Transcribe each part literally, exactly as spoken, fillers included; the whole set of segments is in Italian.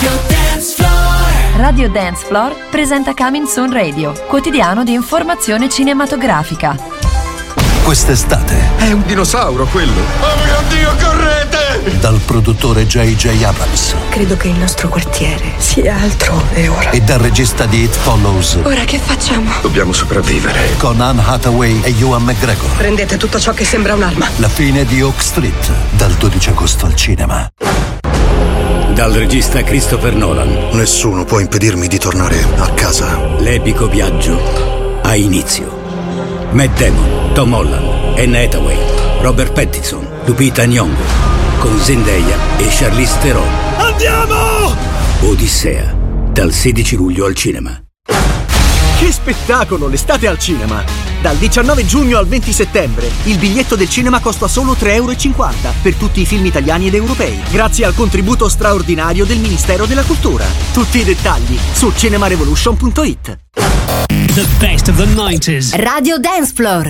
Radio Dance Floor. Radio Dance Floor presenta Coming Soon Radio, quotidiano di informazione cinematografica. Quest'estate è un dinosauro quello. Oh mio Dio, correte! Dal produttore J J Abrams. Credo che il nostro quartiere sia altrove ora. E dal regista di It Follows. Ora che facciamo? Dobbiamo sopravvivere. Con Anne Hathaway e Ewan McGregor. Prendete tutto ciò che sembra un'arma. La fine di Oak Street, dal dodici agosto al cinema. Dal regista Christopher Nolan. Nessuno può impedirmi di tornare a casa. L'epico viaggio ha inizio. Matt Damon, Tom Holland, Anne Hathaway, Robert Pattinson, Lupita Nyong'o, con Zendaya e Charlize Theron. Andiamo! Odissea, dal sedici luglio al cinema. Che spettacolo, l'estate al cinema! Dal diciannove giugno al venti settembre il biglietto del cinema costa solo tre e cinquanta euro per tutti i film italiani ed europei, grazie al contributo straordinario del Ministero della Cultura. Tutti i dettagli su cinemarevolution punto it. The best of the nineties. Radio Dance Floor.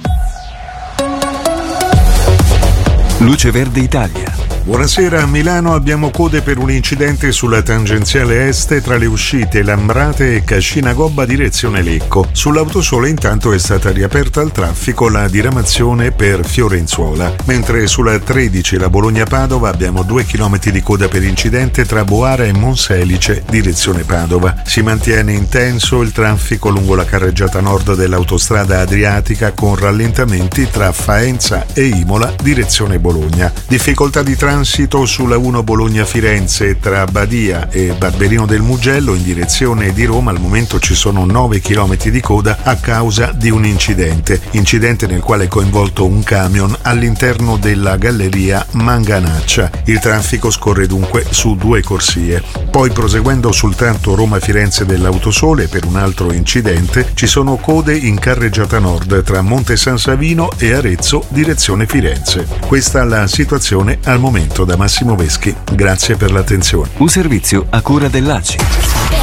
Luce Verde Italia. Buonasera, a Milano abbiamo code per un incidente sulla tangenziale est tra le uscite Lambrate e Cascina Gobba direzione Lecco. Sull'autosole intanto è stata riaperta al traffico la diramazione per Fiorenzuola, mentre sulla tredici la Bologna-Padova abbiamo due chilometri di coda per incidente tra Boara e Monselice direzione Padova. Si mantiene intenso il traffico lungo la carreggiata nord dell'autostrada Adriatica con rallentamenti tra Faenza e Imola direzione Bologna. Difficoltà di traffico transito sulla uno Bologna-Firenze tra Badia e Barberino del Mugello in direzione di Roma. Al momento ci sono nove chilometri di coda a causa di un incidente, incidente nel quale è coinvolto un camion all'interno della galleria Manganaccia. Il traffico scorre dunque su due corsie. Poi proseguendo sul tratto Roma-Firenze dell'autosole per un altro incidente ci sono code in carreggiata nord tra Monte San Savino e Arezzo direzione Firenze. Questa la situazione al momento da Massimo Veschi. Grazie per l'attenzione. Un servizio a cura dell'A C I.